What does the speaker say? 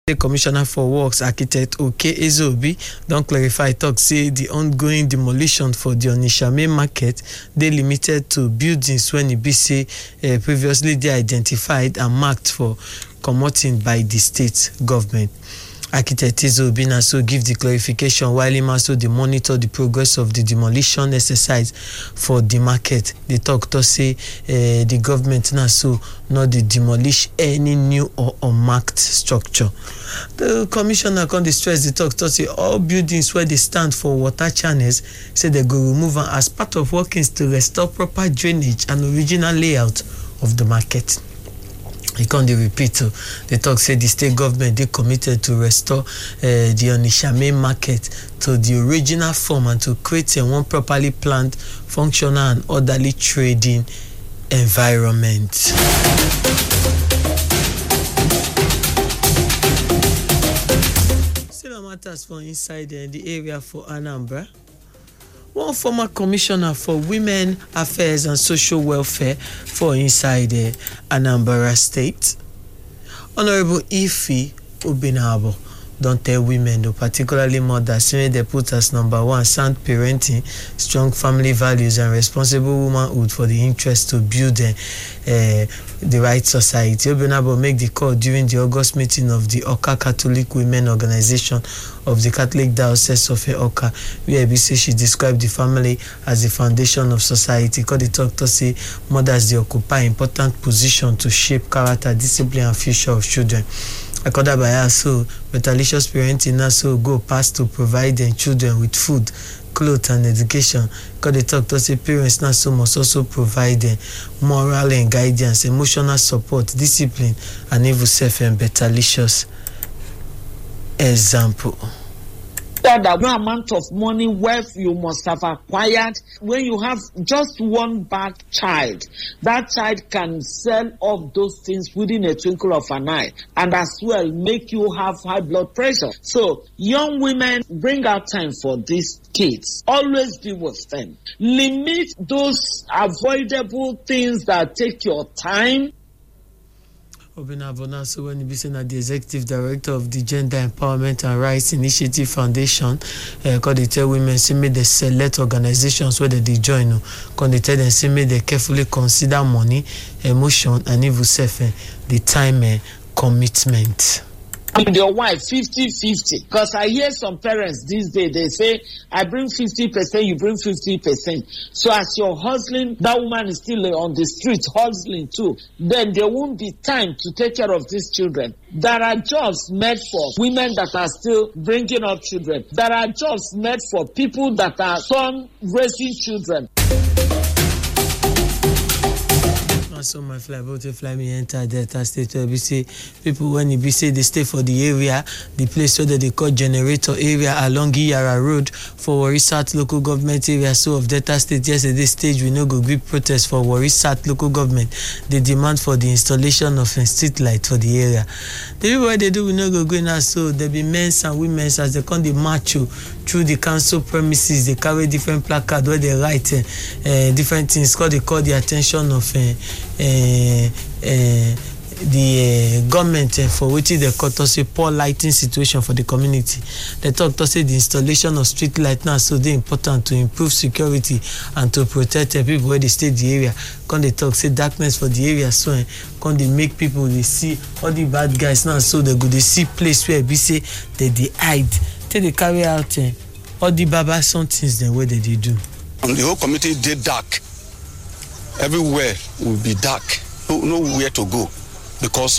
The Commissioner for Works, Architect Oke Ezeobi, don clarify talk say the ongoing demolition for the Onitsha main market dey limited to buildings when e be say previously dey identified and marked for commuting by the state government. Architect Ezeobi also give the clarification while him also dey monitor the progress of the demolition exercise for the market. They talk to say the government now so not dey demolish any new or unmarked structure. The commissioner can stress the talk to say all buildings where they stand for water channels say they go remove them as part of workings to restore proper drainage and original layout of the market. He can't repeat. They talk say the state government they committed to restore the Onitsha main market to the original form and to create a one properly planned, functional and orderly trading environment. Still matters for inside the area for Anambra. One former commissioner for women affairs and social welfare for inside Anambra State, Honorable Ife Obinabo, don't tell women, though, particularly mothers, say they put as number one sound parenting, strong family values, and responsible womanhood for the interest to build the right society. Obinabo make the call during the August meeting of the Oka Catholic Women Organization of the Catholic Diocese of Oka, where she described the family as the foundation of society. Because they talk to say mothers they occupy important position to shape character, discipline, and future of children. According by her, so metalicious parenting also go past to provide their children with food, clothes, and education. Because they talk to say parents now so must also provide them moral and guidance, emotional support, discipline, and even self and metalicious example. That no amount of money, wealth you must have acquired. When you have just one bad child, that child can sell off those things within a twinkle of an eye, and as well make you have high blood pressure. So young women, bring out time for these kids. Always be with them. Limit those avoidable things that take your time. Obinabo so when he be saying that the executive director of the Gender Empowerment and Rights Initiative Foundation, because they tell women say make they select organizations where they join, because they tell them say make they carefully consider money, emotion, and even self the time commitment. With your wife 50-50, because I hear some parents these days, they say I bring 50%, you bring 50%. So as you're hustling, that woman is still on the street hustling too, then there won't be time to take care of these children. There are jobs made for women that are still bringing up children. There are jobs made for people that are son raising children. So my fly me enter Delta State where we say people when you be say they stay for the area, the place where they call generator area along Iyara Road for Warri South local government area. So of Delta State yesterday stage we no go grip protest for Warri South local government. They demand for the installation of a street light for the area. The people what they do we no go go now, so there be men's and women's as they come the march through the council premises. They carry different placards where they write different things because they call the attention of the government for which they call to say poor lighting situation for the community. They talk to say the installation of street light now so they important to improve security and to protect people where they stay the area. When they talk say darkness for the area, so when they make people they see all the bad guys now, so they go they see place where we say they hide till they carry out all the baba things then where they do. And the whole community did dark. Everywhere will be dark. Nowhere to go because